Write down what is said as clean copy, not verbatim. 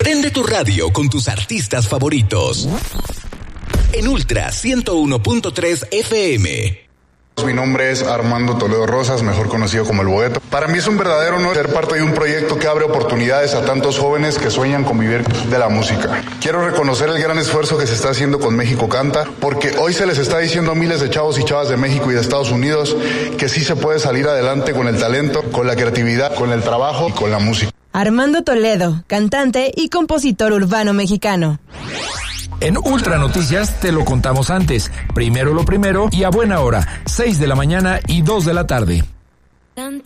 Prende tu radio con tus artistas favoritos. En Ultra 101.3 FM. Mi nombre es Armando Toledo Rosas, mejor conocido como El Bogueto. Para mí es un verdadero honor ser parte de un proyecto que abre oportunidades a tantos jóvenes que sueñan con vivir de la música. Quiero reconocer el gran esfuerzo que se está haciendo con México Canta, porque hoy se les está diciendo a miles de chavos y chavas de México y de Estados Unidos que sí se puede salir adelante con el talento, con la creatividad, con el trabajo y con la música. Armando Toledo, cantante y compositor urbano mexicano. En Ultra Noticias te lo contamos antes. Primero lo primero y a buena hora, 6 de la mañana y 2 de la tarde.